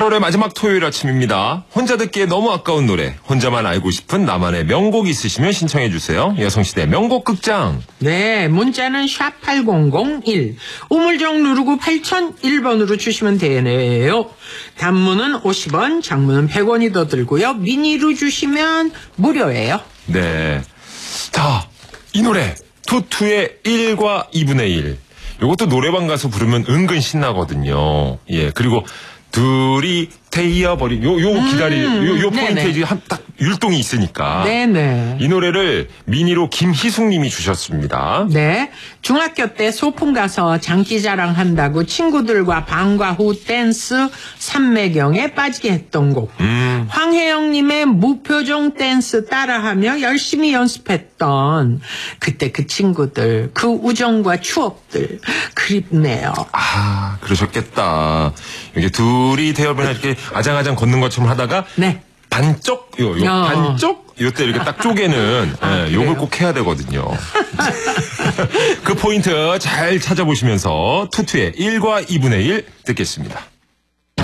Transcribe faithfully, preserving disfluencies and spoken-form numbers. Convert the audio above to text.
팔월의 마지막 토요일 아침입니다. 혼자 듣기에 너무 아까운 노래, 혼자만 알고 싶은 나만의 명곡 있으시면 신청해 주세요. 여성시대 명곡극장. 네, 문자는 샵 팔공공일, 우물정 누르고 팔공공일 번으로 주시면 되네요. 단문은 오십 원, 장문은 백 원이 더 들고요. 미니로 주시면 무료예요. 네. 자, 이 노래 투투의 일과 이분의 일. 요것도 노래방 가서 부르면 은근 신나거든요. 예, 그리고 둘이 태이어버린 요, 요 기다리, 음, 요, 요 포인트에 한 딱 율동이 있으니까. 네네. 이 노래를 미니로 김희숙 님이 주셨습니다. 네. 중학교 때 소풍 가서 장기자랑 한다고 친구들과 방과 후 댄스 삼매경에 빠지게 했던 곡. 음. 황혜영님의 무표정 댄스 따라하며 열심히 연습했던 그때 그 친구들, 그 우정과 추억들 그립네요. 아, 그러셨겠다. 이게 둘이 태어버린 이렇게 아장아장 걷는 것처럼 하다가. 네. 반쪽, 요, 요, 어. 반쪽? 요때 이렇게 딱 쪼개는, 아, 예, 요걸 꼭 해야 되거든요. 그 포인트 잘 찾아보시면서 투투의 일과 이분의 일 듣겠습니다.